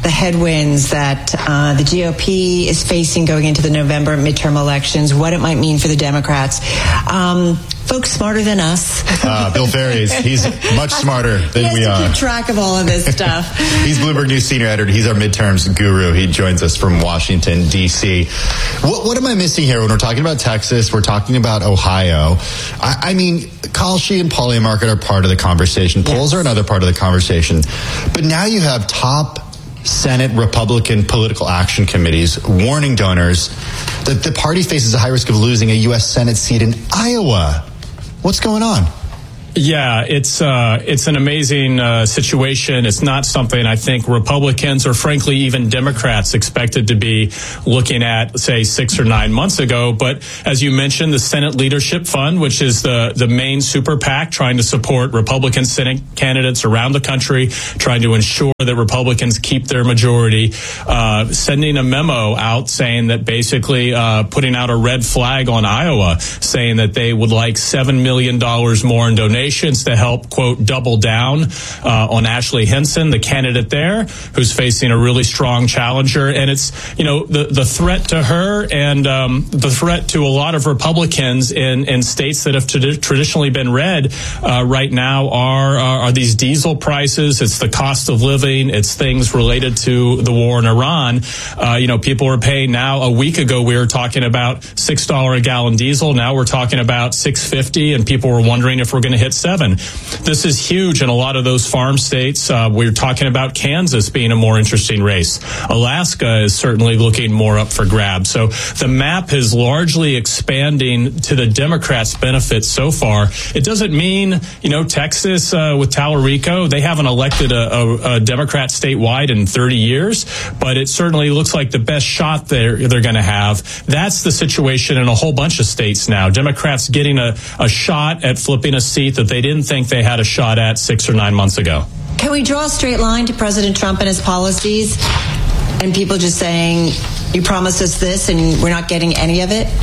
the headwinds that uh, the G O P is facing going into the November midterm elections, what it might mean for the Democrats. Um, folks smarter than us. Uh, Bill Ferry, he's much smarter than we he has to are. keep track of all of this stuff. He's Bloomberg News senior editor. He's our midterms guru. He joins us from Washington, D C. What, what am I missing here when we're talking about Texas? We're talking about Ohio. I, I mean, Kalshi and Polymarket are part of the conversation. Yes. Polls are another part of the conversation. But now you have top Senate Republican political action committees warning donors that the party faces a high risk of losing a U S Senate seat in Iowa. What's going on? Yeah, it's uh, it's an amazing uh, situation. It's not something I think Republicans or frankly even Democrats expected to be looking at, say, six or nine months ago. But as you mentioned, the Senate Leadership Fund, which is the, the main super PAC trying to support Republican Senate candidates around the country, trying to ensure that Republicans keep their majority, uh, sending a memo out saying that basically uh, putting out a red flag on Iowa, saying that they would like seven million dollars more in donations to help, quote, double down uh, on Ashley Hinson, the candidate there, who's facing a really strong challenger. And it's, you know, the, the threat to her and um, the threat to a lot of Republicans in, in states that have t- traditionally been red uh, right now are, are, are these diesel prices. It's the cost of living. It's things related to the war in Iran. Uh, you know, people are paying now. A week ago, we were talking about six dollars a gallon diesel. Now we're talking about six fifty, and people were wondering if we're going to hit seven. This is huge in a lot of those farm states. Uh, we're talking about Kansas being a more interesting race. Alaska is certainly looking more up for grabs. So the map is largely expanding to the Democrats' benefit so far. It doesn't mean, you know, Texas uh, with Tallarico, they haven't elected a, a, a Democrat statewide in thirty years, but it certainly looks like the best shot they're, they're going to have. That's the situation in a whole bunch of states now. Democrats getting a, a shot at flipping a seat that they didn't think they had a shot at six or nine months ago. Can we draw a straight line to President Trump and his policies and people just saying, you promised us this and we're not getting any of it?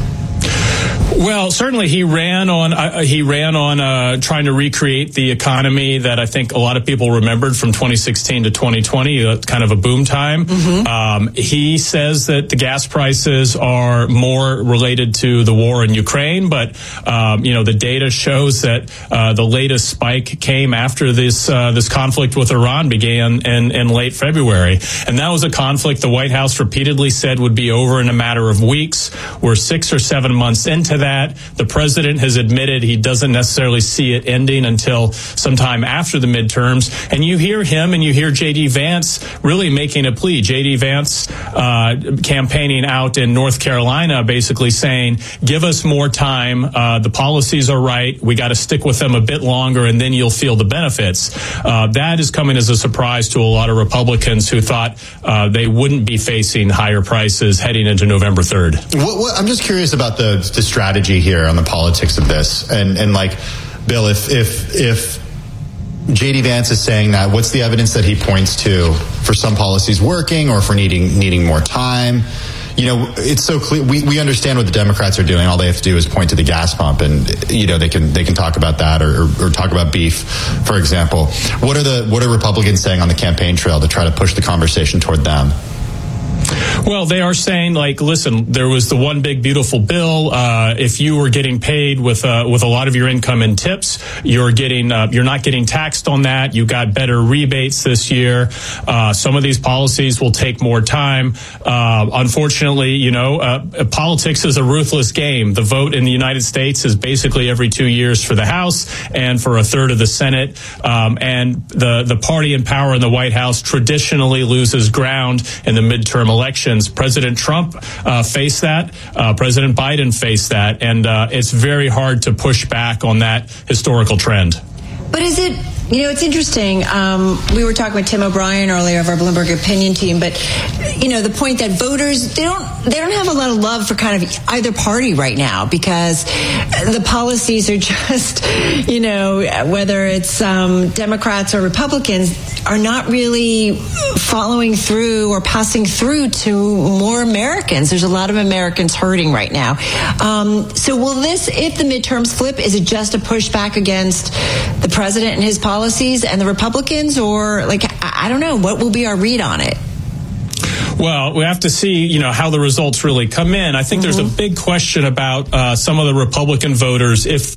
Well, certainly he ran on uh, he ran on uh, trying to recreate the economy that I think a lot of people remembered from twenty sixteen to twenty twenty, uh, kind of a boom time. Mm-hmm. Um, he says that the gas prices are more related to the war in Ukraine, but um, you know the data shows that uh, the latest spike came after this uh, this conflict with Iran began in, in late February, and that was a conflict the White House repeatedly said would be over in a matter of weeks. We're six or seven months into that. That. The president has admitted he doesn't necessarily see it ending until sometime after the midterms. And you hear him and you hear J D. Vance really making a plea. J D. Vance uh, campaigning out in North Carolina, basically saying, give us more time. Uh, the policies are right. We got to stick with them a bit longer, and then you'll feel the benefits. Uh, that is coming as a surprise to a lot of Republicans who thought uh, they wouldn't be facing higher prices heading into November third. What, what, I'm just curious about the, the strategy here on the politics of this, and and like Bill, if if if J D. Vance is saying that, what's the evidence that he points to for some policies working or for needing needing more time? You know, it's so clear. We, we understand what the Democrats are doing. All they have to do is point to the gas pump, and you know they can they can talk about that or, or, or talk about beef, for example. What are the what are Republicans saying on the campaign trail to try to push the conversation toward them? Well, they are saying, like, listen, there was the one big beautiful bill. Uh, if you were getting paid with uh, with a lot of your income in tips, you're getting uh, you're not getting taxed on that. You got better rebates this year. Uh, some of these policies will take more time. Uh, unfortunately, you know, uh, politics is a ruthless game. The vote in the United States is basically every two years for the House and for a third of the Senate. Um, and the the party in power in the White House traditionally loses ground in the midterm elections. President Trump uh, faced that. Uh, President Biden faced that. And uh, it's very hard to push back on that historical trend. But is it, you know, it's interesting. Um, we were talking with Tim O'Brien earlier of our Bloomberg opinion team, but, you know, the point that voters, they don't they don't have a lot of love for kind of either party right now because the policies are just, you know, whether it's um, Democrats or Republicans, are not really following through or passing through to more Americans. There's a lot of Americans hurting right now. Um, so will this, if the midterms flip, is it just a pushback against the president and his policies and the Republicans, or like, I don't know, what will be our read on it? Well, we have to see, you know, how the results really come in. I think mm-hmm. there's a big question about uh, some of the Republican voters. If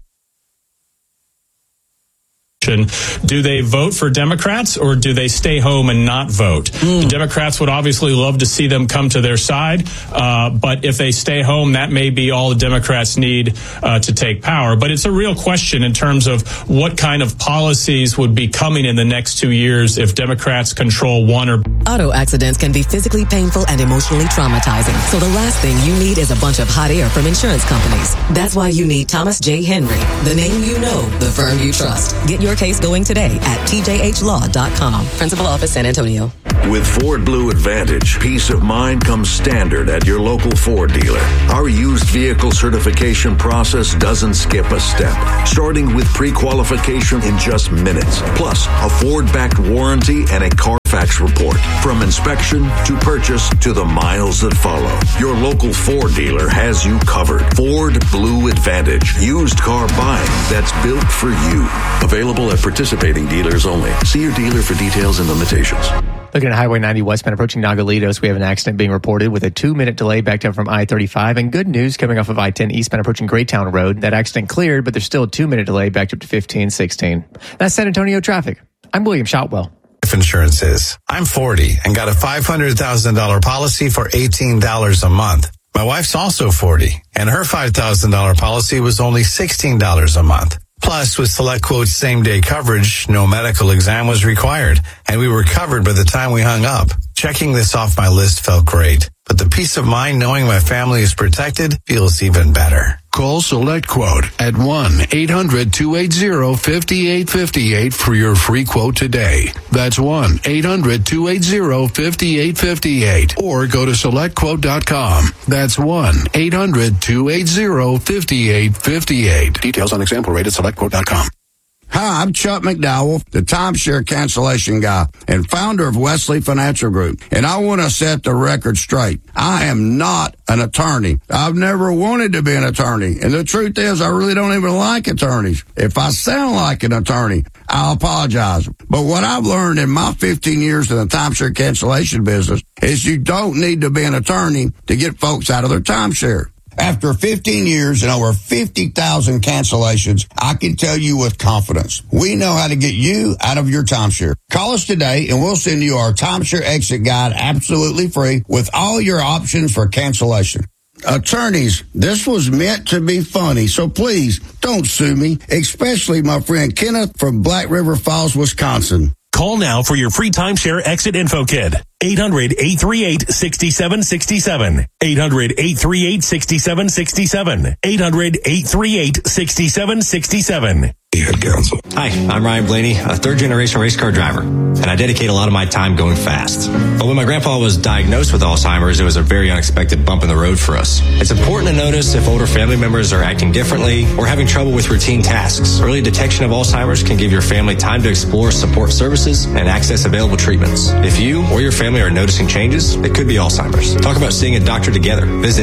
do they vote for Democrats or do they stay home and not vote? Mm. The Democrats would obviously love to see them come to their side, uh, but if they stay home, that may be all the Democrats need uh, to take power. But it's a real question in terms of what kind of policies would be coming in the next two years if Democrats control one or... Auto accidents can be physically painful and emotionally traumatizing. So the last thing you need is a bunch of hot air from insurance companies. That's why you need Thomas J. Henry, the name you know, the firm you trust. Get your case going today at T J H law dot com. Principal Office, San Antonio. With Ford Blue Advantage, peace of mind comes standard at your local Ford dealer. Our used vehicle certification process doesn't skip a step, starting with pre-qualification in just minutes, plus a Ford-backed warranty and a Carfax report. From inspection to purchase to the miles that follow, your local Ford dealer has you covered. Ford Blue Advantage, used car buying that's built for you. Available at participating dealers only. See your dealer for details and limitations. Looking at Highway ninety westbound approaching Nogalitos, we have an accident being reported with a two-minute delay backed up from I thirty-five. And good news coming off of I ten eastbound approaching Greytown Road. That accident cleared, but there's still a two-minute delay backed up to fifteen sixteen. That's San Antonio traffic. I'm William Shotwell. Life insurance is. I'm forty and got a five hundred thousand dollars policy for eighteen dollars a month. My wife's also forty, and her five thousand dollars policy was only sixteen dollars a month. Plus, with Select Quote's same-day coverage, no medical exam was required, and we were covered by the time we hung up. Checking this off my list felt great, but the peace of mind knowing my family is protected feels even better. Call Select Quote at one eight hundred two eight zero five eight five eight for your free quote today. That's one eight hundred two eight zero five eight five eight. Or go to select quote dot com. That's one eight hundred two eight zero five eight five eight. Details on example rate at select quote dot com. Hi, I'm Chuck McDowell, the timeshare cancellation guy and founder of Wesley Financial Group. And I want to set the record straight. I am not an attorney. I've never wanted to be an attorney. And the truth is, I really don't even like attorneys. If I sound like an attorney, I'll apologize. But what I've learned in my fifteen years in the timeshare cancellation business is you don't need to be an attorney to get folks out of their timeshare. After fifteen years and over fifty thousand cancellations, I can tell you with confidence, we know how to get you out of your timeshare. Call us today and we'll send you our timeshare exit guide absolutely free with all your options for cancellation. Attorneys, this was meant to be funny, so please don't sue me, especially my friend Kenneth from Black River Falls, Wisconsin. Call now for your free timeshare exit info kit. eight hundred eight three eight six seven six seven. eight hundred eight three eight six seven six seven. eight hundred eight three eight six seven six seven. Council. Hi, I'm Ryan Blaney, a third-generation race car driver, and I dedicate a lot of my time going fast. But when my grandpa was diagnosed with Alzheimer's, it was a very unexpected bump in the road for us. It's important to notice if older family members are acting differently or having trouble with routine tasks. Early detection of Alzheimer's can give your family time to explore support services and access available treatments. If you or your family are noticing changes, it could be Alzheimer's. Talk about seeing a doctor together. Visit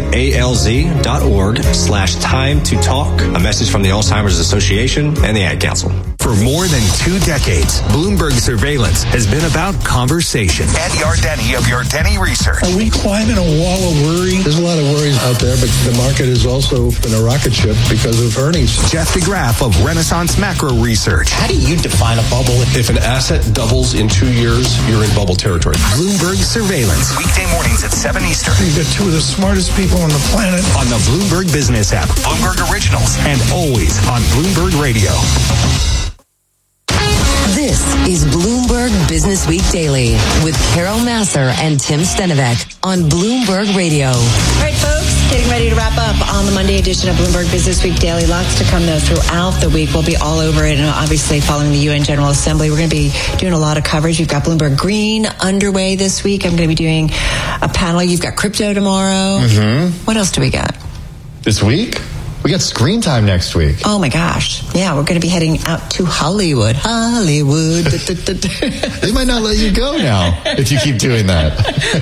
alz.org slash time to talk. A message from the Alzheimer's Association and the Ad Council. For more than two decades, Bloomberg Surveillance has been about conversation. Ed Yardeni of Yardeni Research. Are we climbing a wall of worry? There's a lot of worries out there, but the market is also in a rocket ship because of earnings. Jeff DeGraff of Renaissance Macro Research. How do you define a bubble? If an asset doubles in two years, you're in bubble territory. Bloomberg Surveillance. Weekday mornings at seven Eastern. You've got two of the smartest people on the planet. On the Bloomberg Business app, Bloomberg Originals, and always on Bloomberg Radio. This This is Bloomberg Business Week Daily with Carol Massar and Tim Stenovec on Bloomberg Radio. All right, folks, getting ready to wrap up on the Monday edition of Bloomberg Business Week Daily. Lots to come, though, throughout the week. We'll be all over it, and obviously following the U N General Assembly. We're going to be doing a lot of coverage. We've got Bloomberg Green underway this week. I'm going to be doing a panel. You've got crypto tomorrow. Mm-hmm. What else do we got? This week? We got Screen Time next week. Oh, my gosh. Yeah, we're going to be heading out to Hollywood. Hollywood. They might not let you go now if you keep doing that.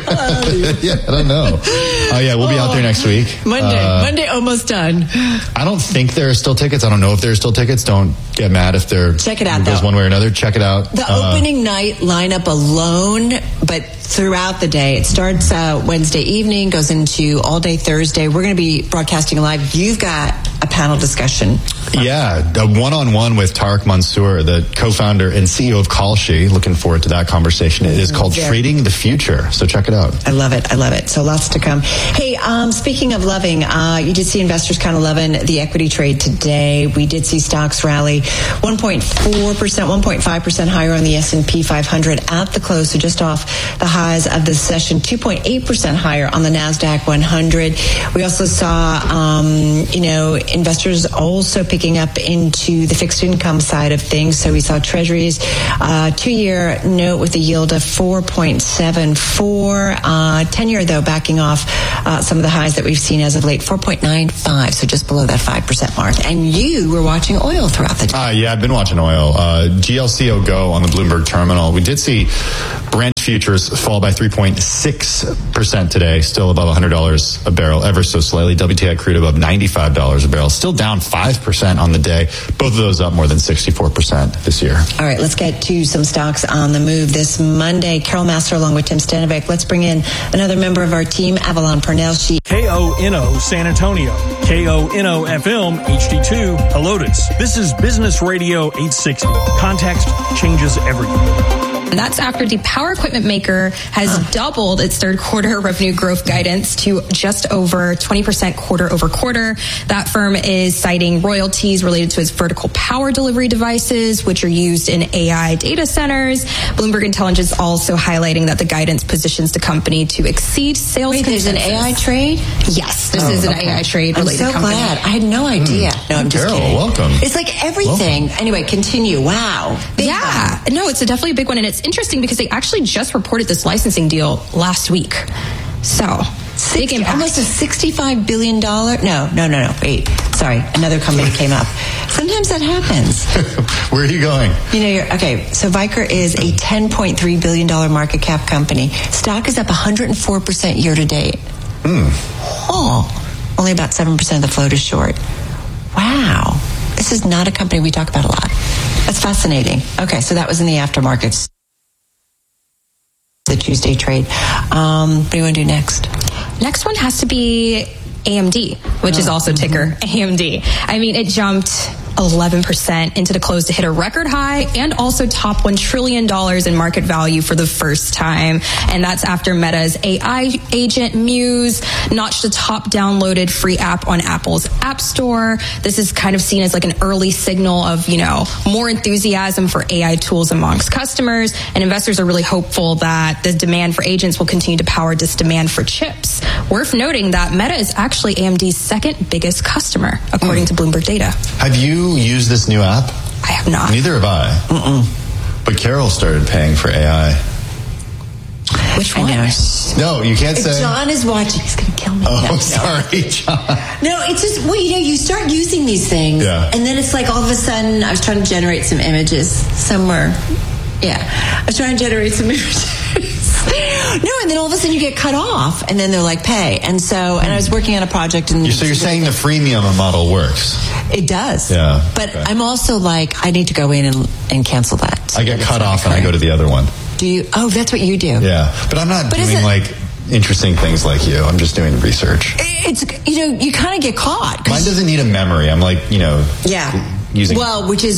Yeah, I don't know. Oh, yeah, we'll be out there next week. Monday. Uh, Monday almost done. I don't think there are still tickets. I don't know if there are still tickets. Don't get mad if they're... Check it out, it goes though. one way or another. Check it out. The Uh, opening night lineup alone, but throughout the day. It starts uh, Wednesday evening, goes into all day Thursday. We're going to be broadcasting live. You've got a panel discussion. Yeah, a one-on-one with Tarek Mansour, the co-founder and C E O of Kalshi. Looking forward to that conversation. It is called Yeah. Trading the Future, so check it out. I love it. I love it. So lots to come. Hey, um, speaking of loving, uh, you did see investors kind of loving the equity trade today. We did see stocks rally one point four percent, one point five percent higher on the S and P five hundred at the close, so just off the highs of the session, two point eight percent higher on the NASDAQ one hundred. We also saw, um, you know, investors also picking up into the fixed income side of things. So we saw Treasuries, uh, two-year note with a yield of four point seven four. Uh, ten-year, though, backing off uh, some of the highs that we've seen as of late, four point nine five, so just below that five percent mark. And you were watching oil throughout the day. Uh, yeah, I've been watching oil. Uh, G L C O Go on the Bloomberg terminal. We did see Brent futures fall by three point six percent today, still above one hundred dollars a barrel, ever so slightly. W T I crude above ninety-five dollars a barrel, still down five percent on the day. Both of those up more than sixty-four percent this year. All right, let's get to some stocks on the move this Monday. Carol Massar along with Tim Stenovec. Let's bring in another member of our team, Avalon Purnell. She K O N O San Antonio, K O N O F M H D two Helotes. This is Business Radio eight sixty. Context changes everything. And that's after the power equipment maker has doubled its third quarter revenue growth guidance to just over twenty percent quarter over quarter. That firm is citing royalties related to its vertical power delivery devices, which are used in A I data centers. Bloomberg Intelligence also highlighting that the guidance positions the company to exceed sales. Wait, there's an A I trade? Yes, this Oh, is an okay. A I trade I'm related so company. glad. I had no idea. No, I'm just Carol, kidding. welcome. It's like everything. Anyway, continue. Wow. Big Yeah, no, it's a definitely a big one, and it's interesting because they actually just reported this licensing deal last week. So, big sixty, impact. almost a sixty-five billion dollars. No, no, no, no. Wait. Sorry. Another company came up. Sometimes that happens. Where are you going? You know, you're, okay, so Viker is a ten point three billion dollars market cap company. Stock is up one hundred four percent year to date. Hmm. Oh, only about seven percent of the float is short. Wow. This is not a company we talk about a lot. That's fascinating. Okay, so that was in the aftermarkets. The Tuesday trade. Um, what do you want to do next? Next one has to be A M D, which is also ticker A M D. I mean, it jumped eleven percent into the close to hit a record high and also top one trillion dollars in market value for the first time. And that's after Meta's A I agent Muse notched the top downloaded free app on Apple's App Store. This is kind of seen as like an early signal of, you know, more enthusiasm for A I tools amongst customers. And investors are really hopeful that the demand for agents will continue to power this demand for chips. Worth noting that Meta is actually A M D's second biggest customer, according to Bloomberg data. Have you used this new app? I have not. Neither have I. Mm-mm. But Carol started paying for A I. Which one? No, you can't If say. John is watching, he's going to kill me. Oh, No, no. sorry, John. No, it's just, well, you know, you start using these things, Yeah. and then it's like all of a sudden, I was trying to generate some images somewhere. Yeah. I was trying to generate some images. No, and then all of a sudden you get cut off, and then they're like, pay. And so, and I was working on a project, and So you're saying the freemium model works? it does. Yeah. But okay. I'm also like, I need to go in and, and cancel that. I get cut off and I go to the other one. Do you? Oh, that's what you do. Yeah, but I'm not But is doing it- like interesting things like you. I'm just doing research. It's, you know, you kind of get caught. 'cause- Mine doesn't need a memory. I'm like, you know, Yeah. using Well, which is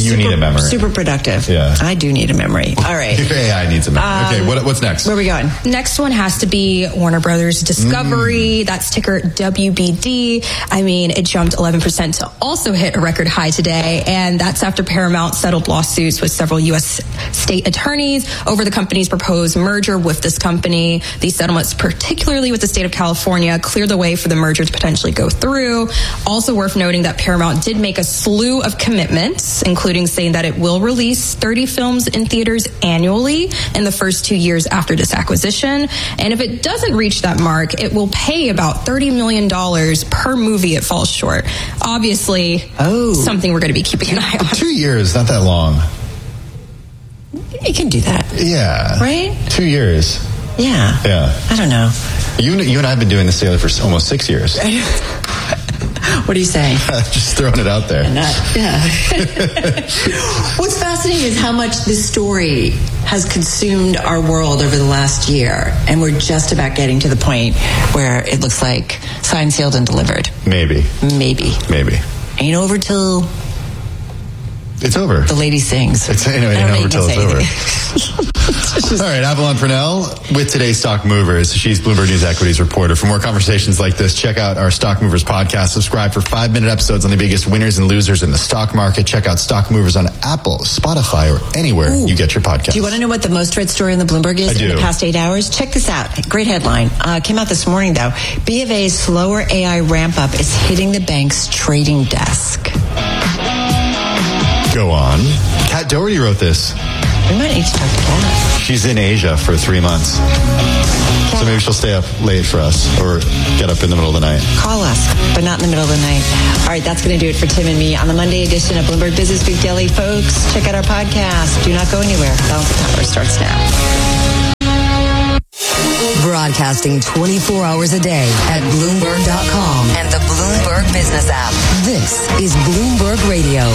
You super, need a memory. Super productive. Yeah. I do need a memory. All right. Your A I needs a memory. Um, okay, what, what's next? Where are we going? Next one has to be Warner Brothers Discovery. Mm. That's ticker W B D. I mean, it jumped eleven percent to also hit a record high today. And that's after Paramount settled lawsuits with several U S state attorneys over the company's proposed merger with this company. These settlements, particularly with the state of California, clear the way for the merger to potentially go through. Also worth noting that Paramount did make a slew of commitments, including saying that it will release thirty films in theaters annually in the first two years after this acquisition. And if it doesn't reach that mark, it will pay about thirty million dollars per movie it falls short. Obviously, oh. something we're going to be keeping an eye on. Two years, not that long. You can do that. Yeah. Right? Two years. Yeah. Yeah. I don't know. You, you and I have been doing this together for almost six years. What are you saying? Just throwing it out there. Not, yeah. What's fascinating is how much this story has consumed our world over the last year, and we're just about getting to the point where it looks like signed, sealed, and delivered. Maybe. Maybe. Maybe. Ain't over till... It's over. The lady sings. It's ain't, ain't over till it's over. All right, Avalon Purnell with today's Stock Movers. She's Bloomberg News Equities reporter. For more conversations like this, check out our Stock Movers podcast. Subscribe for five-minute episodes on the biggest winners and losers in the stock market. Check out Stock Movers on Apple, Spotify, or anywhere Ooh. you get your podcast. Do you want to know what the most read story in the Bloomberg is I do. in the past eight hours? Check this out. Great headline. Uh, came out this morning, though. B of A's slower A I ramp-up is hitting the bank's trading desk. Go on. Kat Doherty wrote this. We might need to talk to Kat. She's in Asia for three months. Kat. So maybe she'll stay up late for us or get up in the middle of the night. Call us, but not in the middle of the night. All right, that's going to do it for Tim and me on the Monday edition of Bloomberg Business Week Daily. Folks, check out our podcast. Do not go anywhere. Balance of Power starts now. Broadcasting twenty-four hours a day at Bloomberg dot com and the Bloomberg Business app. This is Bloomberg Radio.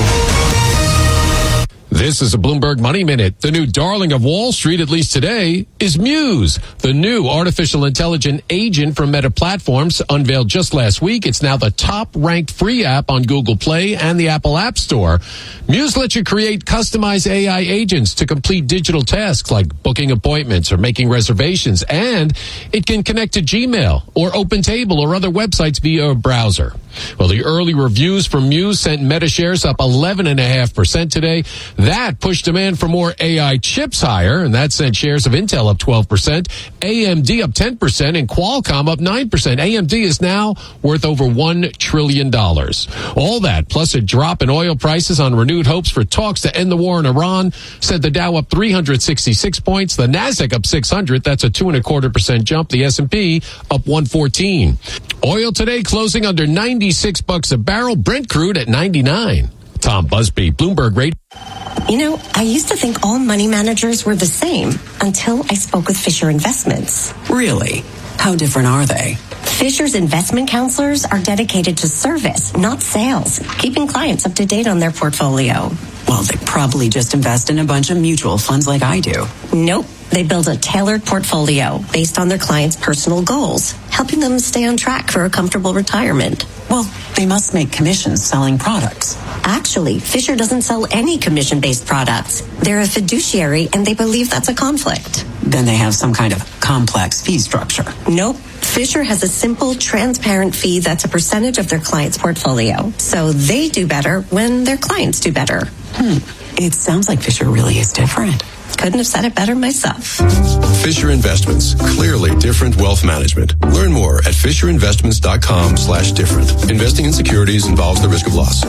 This is a Bloomberg Money Minute. The new darling of Wall Street, at least today, is Muse, the new artificial intelligence agent from Meta Platforms, unveiled just last week. It's now the top-ranked free app on Google Play and the Apple App Store. Muse lets you create customized A I agents to complete digital tasks like booking appointments or making reservations, and it can connect to Gmail or OpenTable or other websites via a browser. Well, the early reviews from Muse sent Meta shares up eleven point five percent today. That pushed demand for more A I chips higher, and that sent shares of Intel up twelve percent, A M D up ten percent, and Qualcomm up nine percent. A M D is now worth over one trillion dollars. All that, plus a drop in oil prices on renewed hopes for talks to end the war in Iran, sent the Dow up three hundred sixty-six points, the Nasdaq up six hundred, that's a two and a quarter percent jump, the S and P up one fourteen. Oil today closing under ninety-six bucks a barrel, Brent crude at ninety-nine. Tom Busby, Bloomberg Radio. You know, I used to think all money managers were the same until I spoke with Fisher Investments. Really? How different are they? Fisher's investment counselors are dedicated to service, not sales, keeping clients up to date on their portfolio. Well, they probably just invest in a bunch of mutual funds like I do. Nope. They build a tailored portfolio based on their clients' personal goals, helping them stay on track for a comfortable retirement. Well, they must make commissions selling products. Actually, Fisher doesn't sell any commission-based products. They're a fiduciary, and they believe that's a conflict. Then they have some kind of complex fee structure. Nope. Fisher has a simple, transparent fee that's a percentage of their client's portfolio. So they do better when their clients do better. Hmm. It sounds like Fisher really is different. Couldn't have said it better myself. Fisher Investments. Clearly different wealth management. Learn more at fisher investments dot com slash different. Investing in securities involves the risk of loss.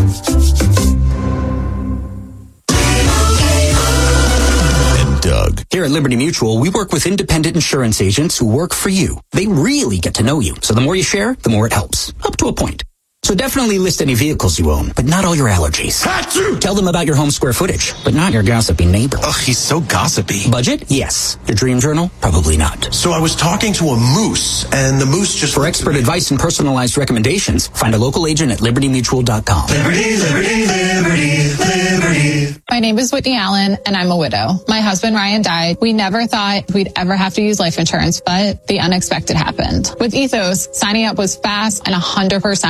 And Doug. Here at Liberty Mutual, we work with independent insurance agents who work for you. They really get to know you. So the more you share, the more it helps. Up to a point. So definitely list any vehicles you own, but not all your allergies. Achoo! Tell them about your home square footage, but not your gossipy neighbor. Ugh, he's so gossipy. Budget? Yes. Your dream journal? Probably not. So I was talking to a moose, and the moose just... For expert advice and personalized recommendations, find a local agent at liberty mutual dot com. Liberty, liberty, liberty, liberty. My name is Whitney Allen, and I'm a widow. My husband, Ryan, died. We never thought we'd ever have to use life insurance, but the unexpected happened. With Ethos, signing up was fast and one hundred percent online.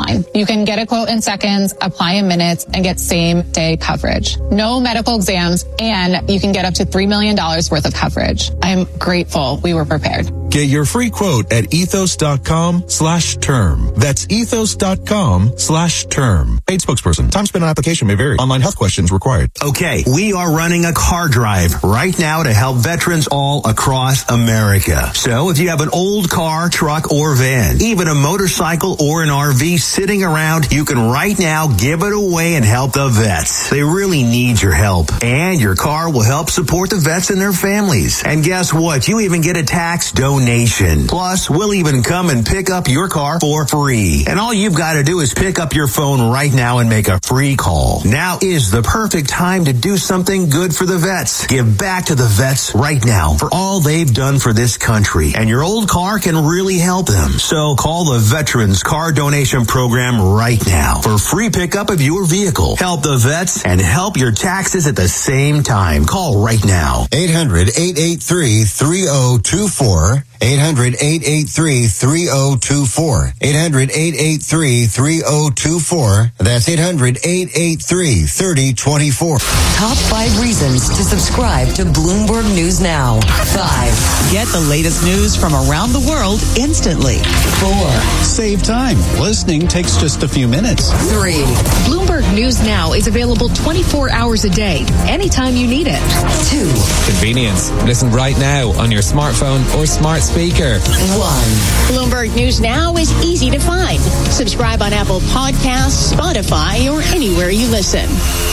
online. You can get a quote in seconds, apply in minutes, and get same-day coverage. No medical exams, and you can get up to three million dollars worth of coverage. I'm grateful we were prepared. Get your free quote at ethos.com slash term. That's ethos.com slash term. Paid spokesperson. Time spent on application may vary. Online health questions required. Okay, we are running a car drive right now to help veterans all across America. So if you have an old car, truck, or van, even a motorcycle or an R V sitting around, you can right now give it away and help the vets. They really need your help. And your car will help support the vets and their families. And guess what? You even get a tax donation. Plus, we'll even come and pick up your car for free. And all you've got to do is pick up your phone right now and make a free call. Now is the perfect time to do something good for the vets. Give back to the vets right now for all they've done for this country. And your old car can really help them. So call the Veterans Car Donation Program right now for free pickup of your vehicle. Help the vets and help your taxes at the same time. Call right now. eight hundred, eight eight three, three oh two four. eight hundred, eight eight three, three oh two four. eight hundred, eight eight three, three oh two four. That's eight hundred, eight eight three, three oh two four. Top five reasons to subscribe to Bloomberg News Now. Five. Get the latest news from around the world instantly. Four. Save time. Listening takes just a few minutes. Three. Bloomberg News Now is available twenty-four hours a day, anytime you need it. Two. Convenience. Listen right now on your smartphone or smart speaker. One. Bloomberg News Now is easy to find. Subscribe on Apple Podcasts, Spotify, or anywhere you listen.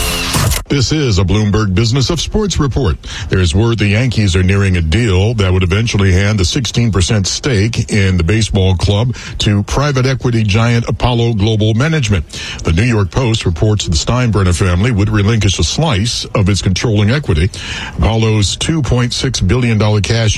This is a Bloomberg Business of Sports report. There's word the Yankees are nearing a deal that would eventually hand the sixteen percent stake in the baseball club to private equity giant Apollo Global Management. The New York Post reports the Steinbrenner family would relinquish a slice of its controlling equity. Apollo's two point six billion dollars cash